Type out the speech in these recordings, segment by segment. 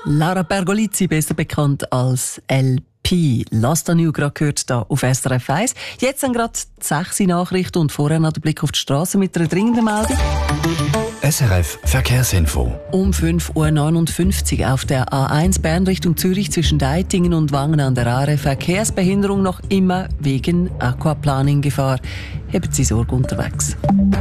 Laura Pergolizzi, besser bekannt als LP. Last New gerade gehört hier auf SRF 1. Jetzt sind gerade die 6 Nachrichten und vorher noch der Blick auf die Straße mit einer dringenden Meldung. SRF Verkehrsinfo. Um 5.59 Uhr auf der A1 Bern Richtung Zürich zwischen Deitingen und Wangen an der Aare. Verkehrsbehinderung noch immer wegen Aquaplaning-Gefahr. Haben Sie Sorge unterwegs.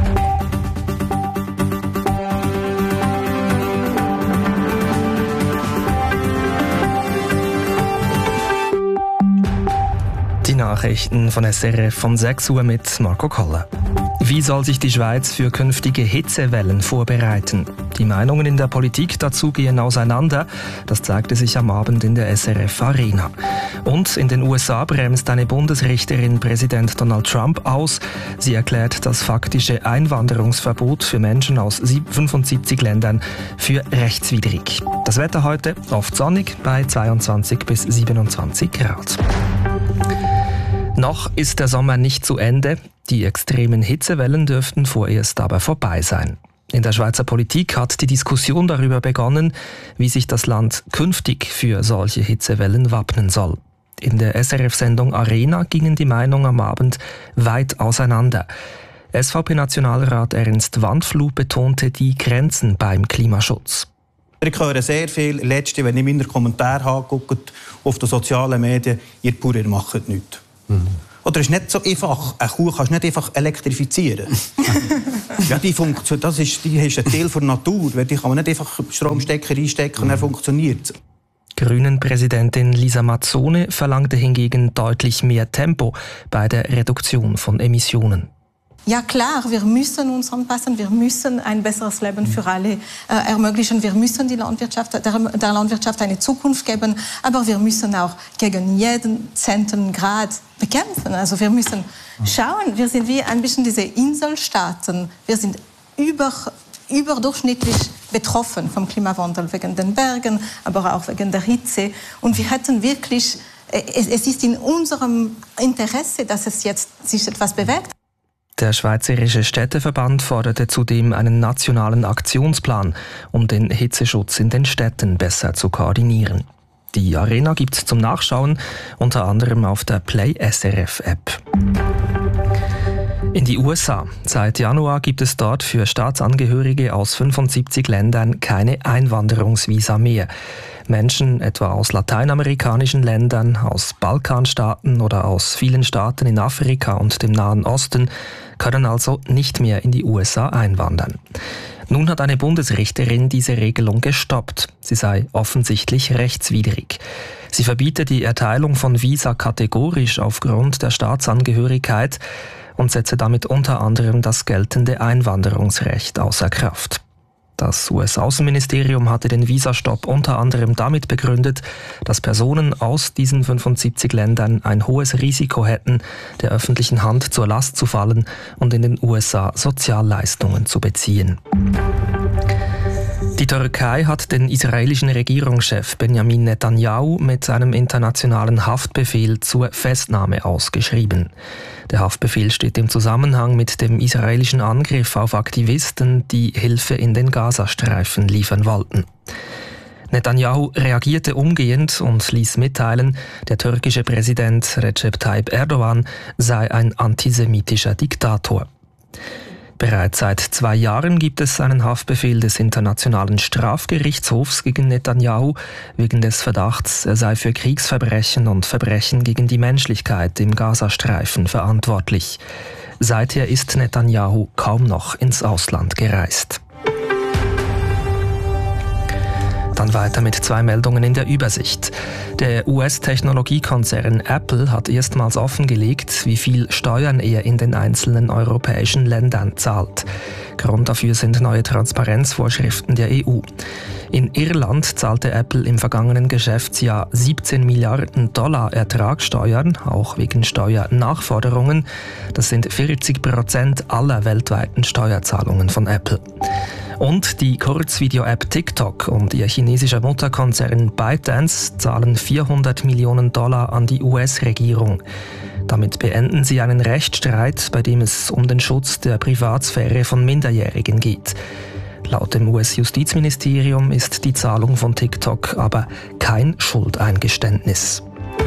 Die Nachrichten von SRF von 6 Uhr mit Marco Koller. Wie soll sich die Schweiz für künftige Hitzewellen vorbereiten? Die Meinungen in der Politik dazu gehen auseinander. Das zeigte sich am Abend in der SRF Arena. Und in den USA bremst eine Bundesrichterin Präsident Donald Trump aus. Sie erklärt das faktische Einwanderungsverbot für Menschen aus 75 Ländern für rechtswidrig. Das Wetter heute oft sonnig bei 22 bis 27 Grad. Noch ist der Sommer nicht zu Ende. Die extremen Hitzewellen dürften vorerst aber vorbei sein. In der Schweizer Politik hat die Diskussion darüber begonnen, wie sich das Land künftig für solche Hitzewellen wappnen soll. In der SRF-Sendung Arena gingen die Meinungen am Abend weit auseinander. SVP-Nationalrat Ernst Wandfluh betonte die Grenzen beim Klimaschutz. Ich höre sehr viel, wenn ich meine Kommentare angucke auf den sozialen Medien, ihr Bauern macht nichts. Oder es ist nicht so einfach, eine Kuh kannst du nicht einfach elektrifizieren. Ja, die ist ein Teil der Natur. Die kann man nicht einfach Stromstecker einstecken und dann funktioniert es. Grünen-Präsidentin Lisa Mazzone verlangte hingegen deutlich mehr Tempo bei der Reduktion von Emissionen. Ja klar, wir müssen uns anpassen, wir müssen ein besseres Leben für alle ermöglichen, wir müssen der Landwirtschaft eine Zukunft geben, aber wir müssen auch gegen jeden Grad bekämpfen. Also wir müssen schauen, wir sind wie ein bisschen diese Inselstaaten, wir sind überdurchschnittlich betroffen vom Klimawandel, wegen den Bergen, aber auch wegen der Hitze. Und wir hätten wirklich, es ist in unserem Interesse, dass es jetzt sich etwas bewegt. Der Schweizerische Städteverband forderte zudem einen nationalen Aktionsplan, um den Hitzeschutz in den Städten besser zu koordinieren. Die Arena gibt es zum Nachschauen, unter anderem auf der Play SRF App. In die USA. Seit Januar gibt es dort für Staatsangehörige aus 75 Ländern keine Einwanderungsvisa mehr. Menschen etwa aus lateinamerikanischen Ländern, aus Balkanstaaten oder aus vielen Staaten in Afrika und dem Nahen Osten können also nicht mehr in die USA einwandern. Nun hat eine Bundesrichterin diese Regelung gestoppt. Sie sei offensichtlich rechtswidrig. Sie verbietet die Erteilung von Visa kategorisch aufgrund der Staatsangehörigkeit und setze damit unter anderem das geltende Einwanderungsrecht außer Kraft. Das US-Außenministerium hatte den Visastopp unter anderem damit begründet, dass Personen aus diesen 75 Ländern ein hohes Risiko hätten, der öffentlichen Hand zur Last zu fallen und in den USA Sozialleistungen zu beziehen. Die Türkei hat den israelischen Regierungschef Benjamin Netanyahu mit einem internationalen Haftbefehl zur Festnahme ausgeschrieben. Der Haftbefehl steht im Zusammenhang mit dem israelischen Angriff auf Aktivisten, die Hilfe in den Gazastreifen liefern wollten. Netanyahu reagierte umgehend und ließ mitteilen, der türkische Präsident Recep Tayyip Erdogan sei ein antisemitischer Diktator. Bereits seit 2 Jahren gibt es einen Haftbefehl des Internationalen Strafgerichtshofs gegen Netanyahu wegen des Verdachts, er sei für Kriegsverbrechen und Verbrechen gegen die Menschlichkeit im Gazastreifen verantwortlich. Seither ist Netanyahu kaum noch ins Ausland gereist. Dann weiter mit 2 Meldungen in der Übersicht. Der US-Technologiekonzern Apple hat erstmals offengelegt, wie viel Steuern er in den einzelnen europäischen Ländern zahlt. Grund dafür sind neue Transparenzvorschriften der EU. In Irland zahlte Apple im vergangenen Geschäftsjahr 17 Milliarden Dollar Ertragssteuern, auch wegen Steuernachforderungen. Das sind 40% aller weltweiten Steuerzahlungen von Apple. Und die Kurzvideo-App TikTok und ihr chinesischer Mutterkonzern ByteDance zahlen 400 Millionen Dollar an die US-Regierung. Damit beenden sie einen Rechtsstreit, bei dem es um den Schutz der Privatsphäre von Minderjährigen geht. Laut dem US-Justizministerium ist die Zahlung von TikTok aber kein Schuldeingeständnis.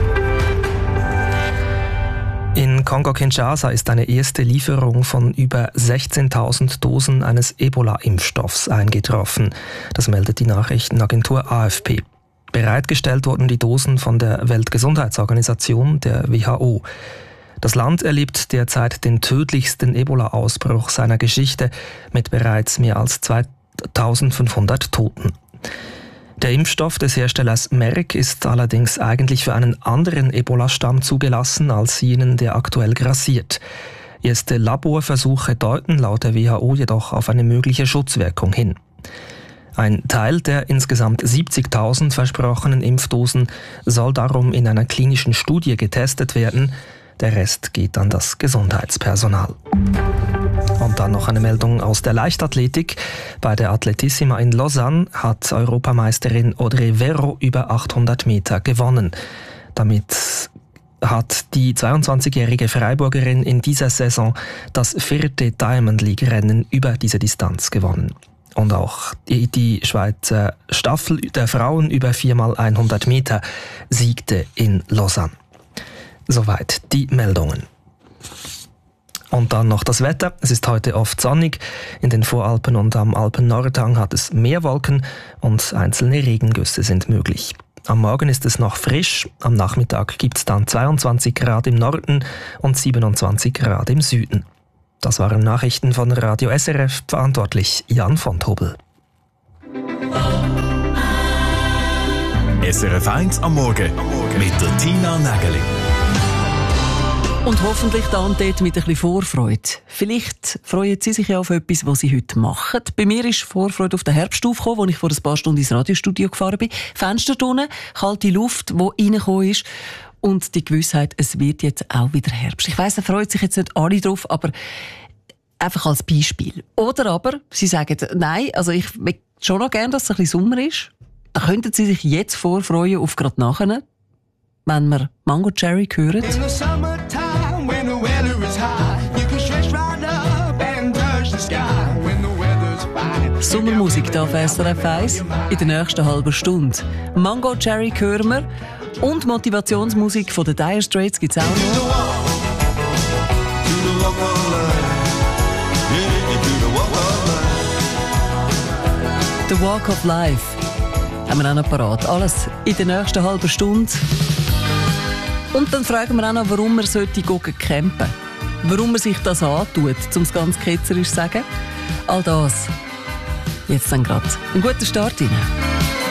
In Kongo-Kinshasa ist eine erste Lieferung von über 16.000 Dosen eines Ebola-Impfstoffs eingetroffen. Das meldet die Nachrichtenagentur AFP. Bereitgestellt wurden die Dosen von der Weltgesundheitsorganisation, der WHO. Das Land erlebt derzeit den tödlichsten Ebola-Ausbruch seiner Geschichte mit bereits mehr als 2.500 Toten. Der Impfstoff des Herstellers Merck ist allerdings eigentlich für einen anderen Ebola-Stamm zugelassen als jenen, der aktuell grassiert. Erste Laborversuche deuten laut der WHO jedoch auf eine mögliche Schutzwirkung hin. Ein Teil der insgesamt 70.000 versprochenen Impfdosen soll darum in einer klinischen Studie getestet werden. Der Rest geht an das Gesundheitspersonal. Und dann noch eine Meldung aus der Leichtathletik. Bei der Atletissima in Lausanne hat Europameisterin Audrey Verro über 800 Meter gewonnen. Damit hat die 22-jährige Freiburgerin in dieser Saison das 4. Diamond League-Rennen über diese Distanz gewonnen. Und auch die Schweizer Staffel der Frauen über 4x100 Meter siegte in Lausanne. Soweit die Meldungen. Und dann noch das Wetter. Es ist heute oft sonnig. In den Voralpen und am Alpen-Nordhang hat es mehr Wolken und einzelne Regengüsse sind möglich. Am Morgen ist es noch frisch. Am Nachmittag gibt es dann 22 Grad im Norden und 27 Grad im Süden. Das waren Nachrichten von Radio SRF, verantwortlich Jan von Tobel. SRF 1 am Morgen mit der Tina Nägeli. Und hoffentlich da und dort mit ein bisschen Vorfreude. Vielleicht freuen Sie sich ja auf etwas, was Sie heute machen. Bei mir ist Vorfreude auf den Herbst aufgekommen, als ich vor ein paar Stunden ins Radiostudio gefahren bin. Fenster drinnen, kalte Luft, die reingekommen ist. Und die Gewissheit, es wird jetzt auch wieder Herbst. Ich weiss, da freuen sich jetzt nicht alle drauf, aber einfach als Beispiel. Oder aber, Sie sagen, nein, also ich möchte schon noch gerne, dass es ein bisschen Sommer ist. Dann könnten Sie sich jetzt vorfreuen auf gerade nachher, wenn wir Mango Cherry hören. Sommermusik hier auf SRF 1 in der nächsten halben Stunde. Mango Cherry hören wir und Motivationsmusik von den Dire Straits gibt es auch noch. The Walk of Life haben wir auch noch parat. Alles in der nächsten halben Stunde. Und dann fragen wir auch noch, warum man campen sollte. Warum man sich das antut, um es ganz ketzerisch zu sagen. All das. Jetzt dann gerade. Einen guten Start rein.